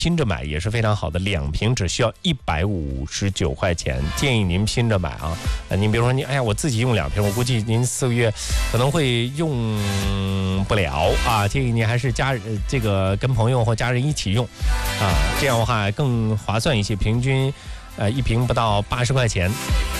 拼着买也是非常好的，2瓶只需要159块钱，建议您拼着买啊。您比如说您，哎呀，我自己用2瓶，我估计您4个月可能会用不了啊，建议您还是这个跟朋友或家人一起用啊，这样的话更划算一些，平均1瓶不到80块钱。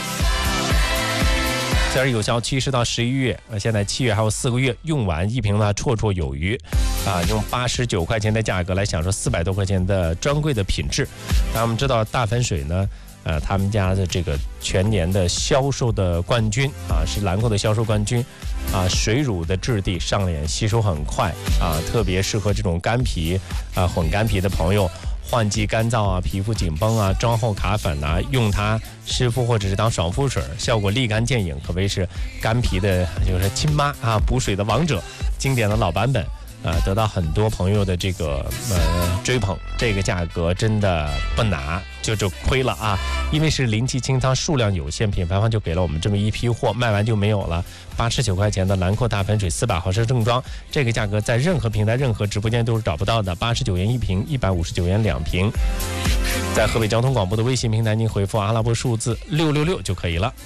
这是有效期是到11月，现在7月还有4个月，用完1瓶呢绰绰有余啊！用89块钱的价格来享受400多块钱的专柜的品质。那我们知道大粉水呢，他们家的这个全年的销售的冠军啊，是兰蔻的销售冠军啊，水乳的质地上脸吸收很快啊，特别适合这种干皮啊混干皮的朋友。换季干燥啊，皮肤紧绷啊，妆后卡粉啊，用它湿敷或者是当爽肤水，效果立竿见影，可谓是干皮的就是亲妈啊，补水的王者，经典的老版本得到很多朋友的这个追捧。这个价格真的不拿就亏了啊，因为是临期清仓，数量有限，品牌方就给了我们这么一批货，卖完就没有了。89块钱的兰蔻大粉水400毫升正装，这个价格在任何平台、任何直播间都是找不到的，89元1瓶，159元2瓶。在河北交通广播的微信平台，您回复阿拉伯数字666就可以了。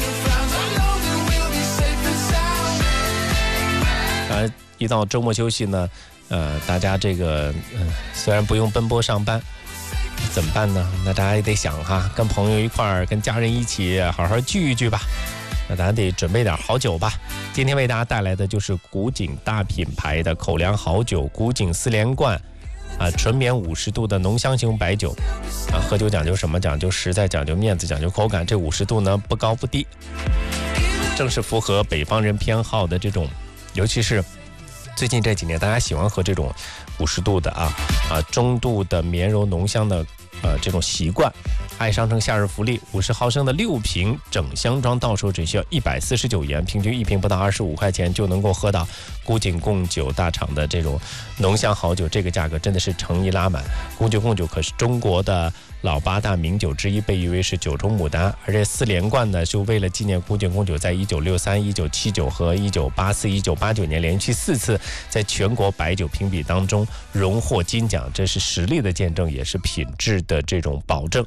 一到周末休息呢，大家这个虽然不用奔波上班，怎么办呢？那大家也得想哈，跟朋友一块儿，跟家人一起好好聚一聚吧。那咱得准备点好酒吧。今天为大家带来的就是古井大品牌的口粮好酒古井4连冠纯绵50度的浓香型白酒喝酒讲究什么？讲究实在，讲究面子，讲究口感。这50度呢不高不低，正是符合北方人偏好的这种，尤其是最近这几年大家喜欢喝这种50度的中度的绵柔浓香的这种习惯。爱商城夏日福利50毫升的6瓶整箱装，到手只需要149元，平均1瓶不到25块钱就能够喝到古井贡酒大厂的这种浓香好酒，这个价格真的是诚意拉满。古井贡酒可是中国的老8大名酒之一，被誉为是酒中牡丹，而这4连冠呢，是为了纪念古井贡酒在1963、1979和1984、1989年连续4次在全国白酒评比当中荣获金奖，这是实力的见证，也是品质的这种保证。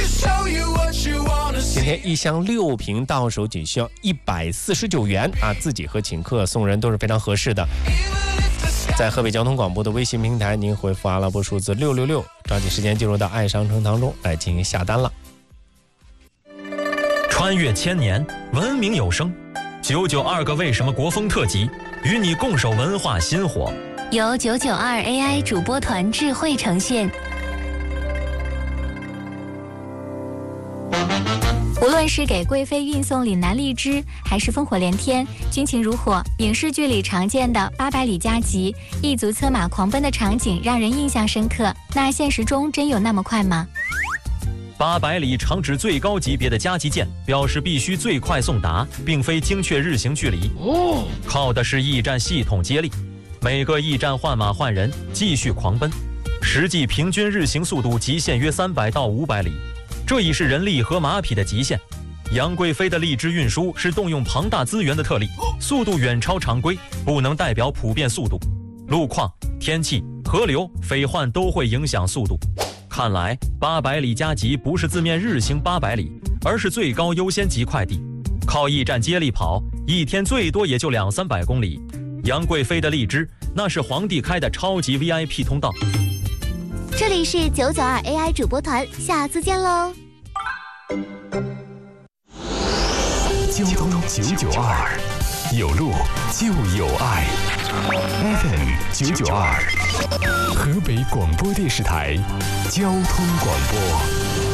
今天1箱6瓶到手仅需要149元自己和请客送人都是非常合适的。在河北交通广播的微信平台，您回复阿拉伯数字666，抓紧时间进入到爱商城当中来进行下单了。 穿越千年，文明有声，992个为什么国风特辑，与你共守文化新火， 由992 AI 主播团智慧呈现。无论是给贵妃运送岭南荔枝，还是烽火连天、军情如火，影视剧里常见的800里加急、一族策马狂奔的场景让人印象深刻。那现实中真有那么快吗 ？800里常指最高级别的加急键，表示必须最快送达，并非精确日行距离。靠的是驿站系统接力，每个驿站换马换人，继续狂奔，实际平均日行速度极限约300到500里。这已是人力和马匹的极限。杨贵妃的荔枝运输是动用庞大资源的特例，速度远超常规，不能代表普遍速度。路况、天气、河流、匪患都会影响速度。看来800里加急不是字面日行800里，而是最高优先级快递。靠驿站接力跑，一天最多也就200-300公里。杨贵妃的荔枝，那是皇帝开的超级 VIP 通道。 这里是992 AI 主播团，下次见喽。 交通992，有路就有爱。FM 992，河北广播电视台交通广播。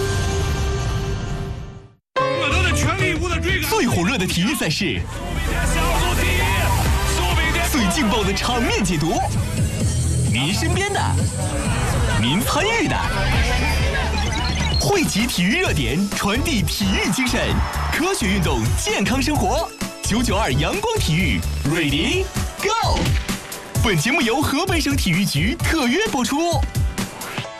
我都在全力以赴的追赶。 最火热的体育赛事，最劲爆的场面解读，您身边的，您参与的，汇集体育热点，传递体育精神，科学运动，健康生活。992阳光体育 ，Ready Go！ 本节目由河北省体育局特约播出。